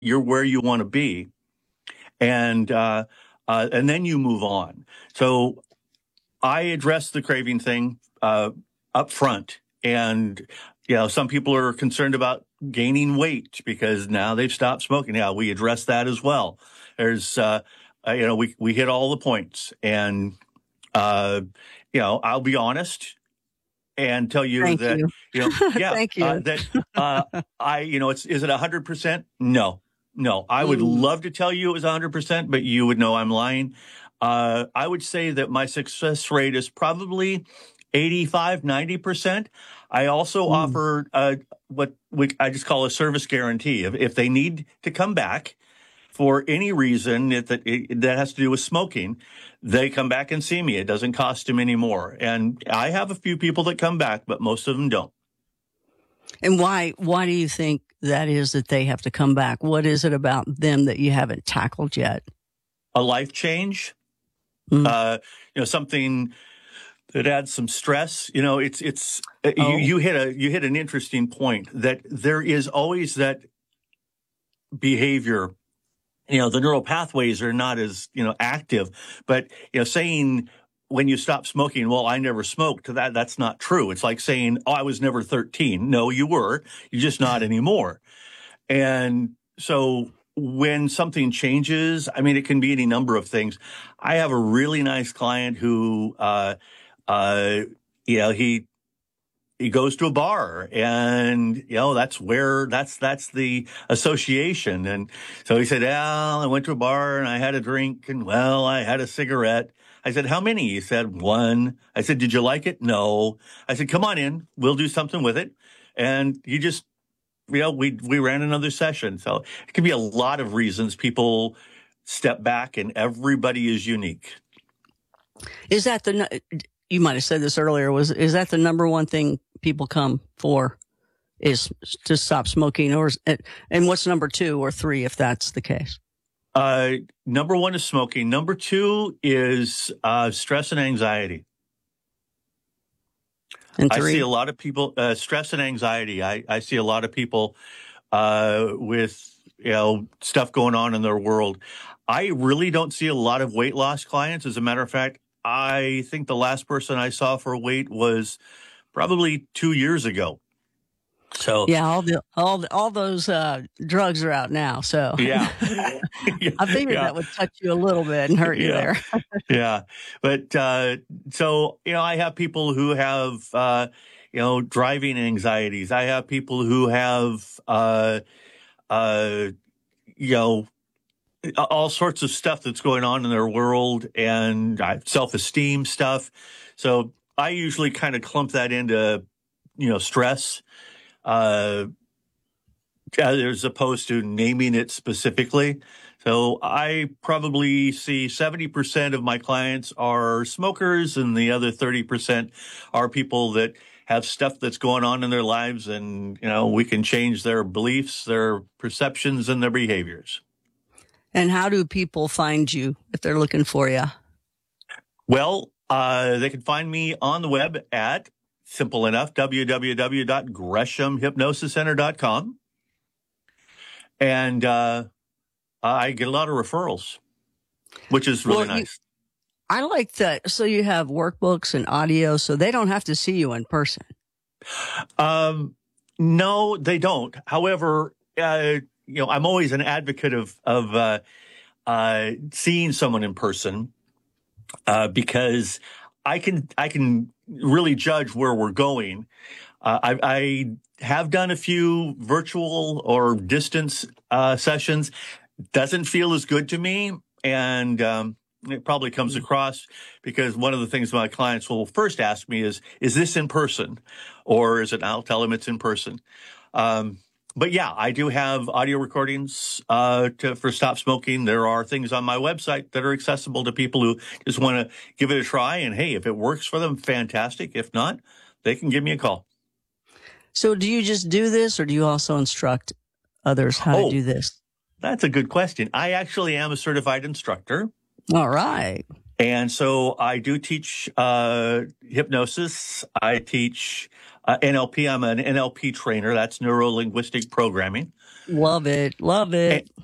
you're where you want to be, and then you move on. So I address the craving thing up front, and some people are concerned about gaining weight because now they've stopped smoking. Yeah, we address that as well. There's we hit all the points, and I'll be honest and tell you Thank that you. yeah, Thank you. that is it 100%? No. I would love to tell you it was 100%, but you would know I'm lying. I would say that my success rate is probably 85, 90%. I also offer what I just call a service guarantee. If they need to come back for any reason that has to do with smoking, they come back and see me. It doesn't cost them any more. And I have a few people that come back, but most of them don't. And why do you think that is that they have to come back? What is it about them that you haven't tackled yet? A life change, something that adds some stress. You hit an interesting point that there is always that behavior. The neural pathways are not as, active, but, saying when you stop smoking, well, I never smoked, that's not true. It's like saying, oh, I was never 13. No, you were, you're just not anymore. And so when something changes, it can be any number of things. I have a really nice client who, he goes to a bar, and that's the association. And so he said, I went to a bar and I had a drink, and I had a cigarette. I said, how many? He said, one. I said, did you like it? No. I said, come on in, we'll do something with it. And he just, we ran another session. So it can be a lot of reasons people step back, and everybody is unique. Is that you might have said this earlier, is that the number one thing people come for, is to stop smoking? And what's number 2 or 3 if that's the case? Number 1 is smoking. Number 2 is stress and anxiety. And 3? I see a lot of people, stress and anxiety. I see a lot of people with stuff going on in their world. I really don't see a lot of weight loss clients. As a matter of fact, I think the last person I saw for weight was probably 2 years ago. So yeah, all those drugs are out now. So yeah, I figured that would touch you a little bit and hurt you there. Yeah, but so I have people who have driving anxieties. I have people who have all sorts of stuff that's going on in their world, and self-esteem stuff. So I usually kind of clump that into, stress, as opposed to naming it specifically. So I probably see 70% of my clients are smokers, and the other 30% are people that have stuff that's going on in their lives, and, we can change their beliefs, their perceptions, and their behaviors. And how do people find you if they're looking for you? Well, they can find me on the web at, simple enough, www.greshamhypnosiscenter.com. And I get a lot of referrals, which is really nice. I like that. So you have workbooks and audio, so they don't have to see you in person. No, they don't. However, I'm always an advocate of seeing someone in person, because I can really judge where we're going. I have done a few virtual or distance sessions. Doesn't feel as good to me, and it probably comes across because one of the things my clients will first ask me is this in person, or is it? I'll tell them it's in person. But yeah, I do have audio recordings for Stop Smoking. There are things on my website that are accessible to people who just want to give it a try. And hey, if it works for them, fantastic. If not, they can give me a call. So do you just do this, or do you also instruct others how to do this? That's a good question. I actually am a certified instructor. All right. And so I do teach hypnosis. I teach NLP. I'm an NLP trainer. That's neuro-linguistic programming. Love it. Love it.